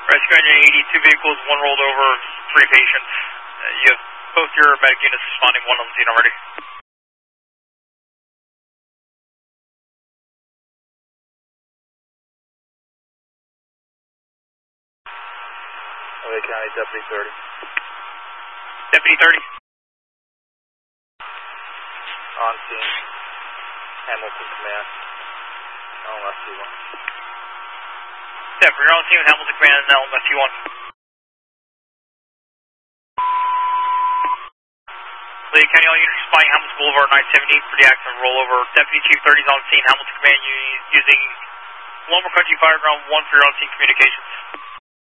Rescue Engine 82 vehicles, one rolled over, 3 patients. You have both your medic units responding, one on the scene already. LA County, Deputy 30. Deputy 30. On scene. Hamilton Command. LMFT1. Steph, you're on scene with Hamilton Command and LMFT1. Lake County, all units responding Hamilton Boulevard 978 for the accident rollover. Deputy Chief 30 is on scene. Hamilton Command using Lomer Country Fireground 1 for your on scene communications.